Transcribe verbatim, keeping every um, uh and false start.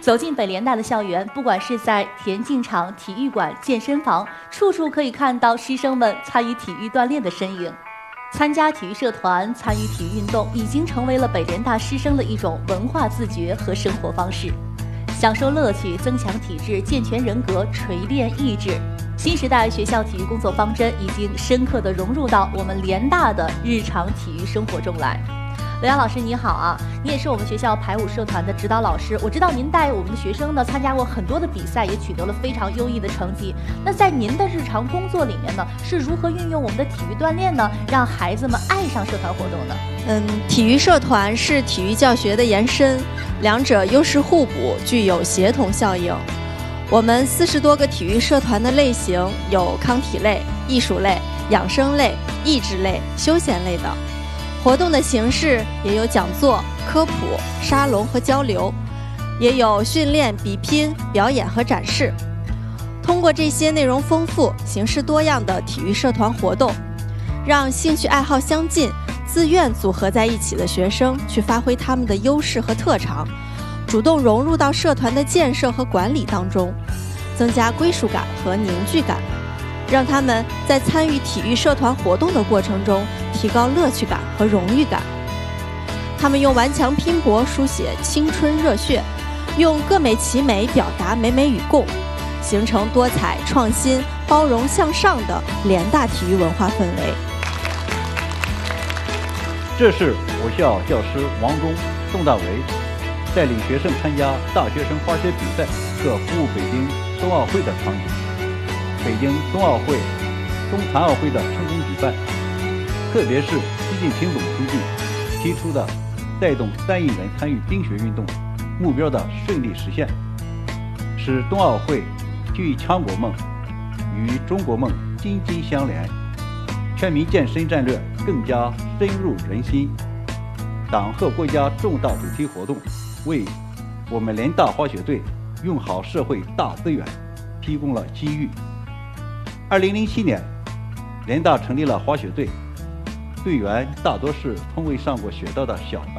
走进北联大的校园，不管是在田径场、体育馆、健身房，处处可以看到师生们参与体育锻炼的身影。参加体育社团、参与体育运动，已经成为了北联大师生的一种文化自觉和生活方式。享受乐趣，增强体质，健全人格，锤炼意志。新时代学校体育工作方针已经深刻地融入到我们联大的日常体育生活中来。刘洋老师你好啊，你也是我们学校排舞社团的指导老师，我知道您带我们的学生呢参加过很多的比赛，也取得了非常优异的成绩。那在您的日常工作里面呢，是如何运用我们的体育锻炼呢，让孩子们爱上社团活动呢？ 嗯，体育社团是体育教学的延伸，两者优势互补，具有协同效应。我们四十多个体育社团的类型有康体类、艺术类、养生类、益智类、休闲类的。活动的形式也有讲座、科普、沙龙和交流，也有训练、比拼、表演和展示。通过这些内容丰富、形式多样的体育社团活动，让兴趣爱好相近、自愿组合在一起的学生去发挥他们的优势和特长，主动融入到社团的建设和管理当中，增加归属感和凝聚感，让他们在参与体育社团活动的过程中提高乐趣感和荣誉感。他们用顽强拼搏书写青春热血，用各美其美表达美美与共，形成多彩创新、包容向上的联大体育文化氛围。 这是我校教师王忠、宋大为带领学生参加大学生滑雪比赛和服务北京冬奥会的场景。北京冬奥会、冬残奥会的成功举办，特别是习近平总书记提出的带动三亿人参与冰雪运动目标的顺利实现，使冬奥会体育强国梦与中国梦紧紧相连，全民健身战略更加深入人心。党和国家重大主题活动为我们联大滑雪队用好社会大资源提供了机遇。二零零七年，联大成立了滑雪队，队员大多是从未上过雪道的小孩。